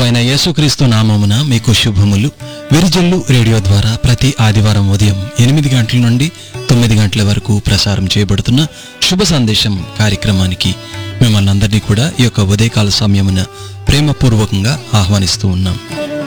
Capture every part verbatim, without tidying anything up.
ప్రభువైన యేసుక్రీస్తు నామమున మీకు శుభములు. విరిజల్లు రేడియో ద్వారా ప్రతి ఆదివారం ఉదయం ఎనిమిది గంటల నుండి తొమ్మిది గంటల వరకు ప్రసారం చేయబడుతున్న శుభ సందేశం కార్యక్రమానికి మిమ్మల్ని అందరినీ కూడా ఈ యొక్క ఉదయకాల సమయమున ప్రేమపూర్వకంగా ఆహ్వానిస్తూ ఉన్నాం.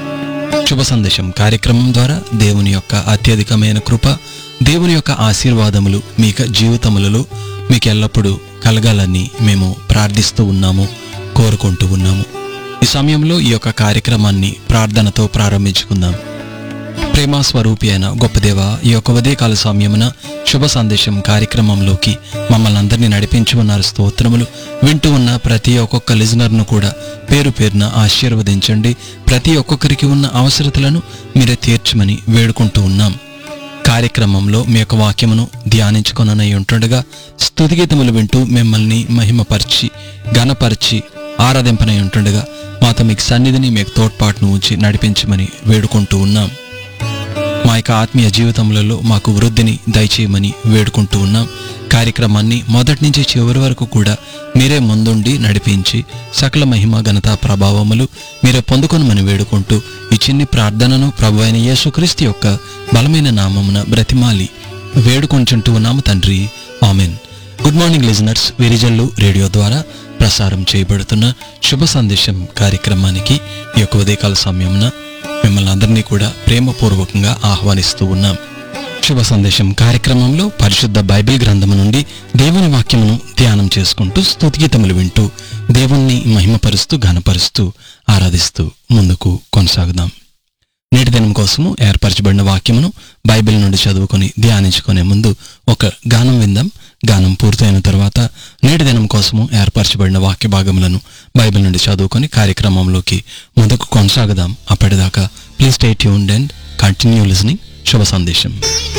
శుభ సందేశం కార్యక్రమం ద్వారా దేవుని యొక్క అత్యధికమైన కృప, దేవుని యొక్క ఆశీర్వాదములు మీ జీవితములలో మీకు ఎల్లప్పుడూ కలగాలని మేము ప్రార్థిస్తూ ఉన్నాము, కోరుకుంటూ ఉన్నాము. ఈ సమయంలో ఈ యొక్క కార్యక్రమాన్ని ప్రార్థనతో ప్రారంభించుకుందాం. ప్రేమ స్వరూపి అయిన గొప్ప దేవ, ఈ యొక్క ఉదయకాల సమయమున శుభ సందేశం కార్యక్రమంలోకి మమ్మల్ని అందరినీ నడిపించి ఉన్నారు. స్తోత్రములు. వింటూ ఉన్న ప్రతి ఒక్కొక్క లిజనర్ను కూడా పేరు పేరున ఆశీర్వదించండి. ప్రతి ఒక్కొక్కరికి ఉన్న అవసరతలను మీరే తీర్చమని వేడుకుంటూ ఉన్నాం. కార్యక్రమంలో మీ యొక్క వాక్యమును ధ్యానించుకొననై ఉంటుండగా స్తుతిగీతములు వింటూ మిమ్మల్ని మహిమపరిచి ఘనపరిచి ఆరాధింపనై ఉంటుండగా మాతో మీకు సన్నిధిని మీకు తోడ్పాటును ఉంచి నడిపించమని వేడుకుంటూ ఉన్నాం. మా యొక్క ఆత్మీయ జీవితములలో మాకు వృద్ధిని దయచేయమని వేడుకుంటూ ఉన్నాం. కార్యక్రమాన్ని మొదటి నుంచి చివరి వరకు కూడా మీరే ముందుండి నడిపించి సకల మహిమ ఘనత ప్రభావములు మీరే పొందుకొనమని వేడుకుంటూ ఈ చిన్ని ప్రార్థనను ప్రభువైన యేసుక్రీస్తు యొక్క బలమైన నామమున బ్రతిమాలి వేడుకొంచుంటూ ఉన్నాము తండ్రి, amen. Good morning listeners. Virijallu radio ద్వారా ప్రసారం చేయబడుతున్న శుభ సందేశం కార్యక్రమానికి ఈ యొక్క ఉదయకాల సమయమున మిమ్మల్ని అందరినీ కూడా ప్రేమపూర్వకంగా ఆహ్వానిస్తూ ఉన్నాం. శుభ సందేశం కార్యక్రమంలో పరిశుద్ధ బైబిల్ గ్రంథము నుండి దేవుని వాక్యమును ధ్యానం చేసుకుంటూ స్తుతిగీతములు వింటూ దేవుణ్ణి మహిమపరుస్తూ ఘనపరుస్తూ ఆరాధిస్తూ ముందుకు కొనసాగుదాం. నేటి దినం కోసము ఏర్పరచబడిన వాక్యమును బైబిల్ నుండి చదువుకొని ధ్యానించుకునే ముందు ఒక గానం విందాం. గానం పూర్తయిన తర్వాత నేటి దినం కోసము ఏర్పరచబడిన వాక్య భాగములను బైబిల్ నుండి చదువుకొని కార్యక్రమంలోకి ముందుకు కొనసాగుదాం. అప్పటిదాకా please stay tuned and continue listening శుభ సందేశం.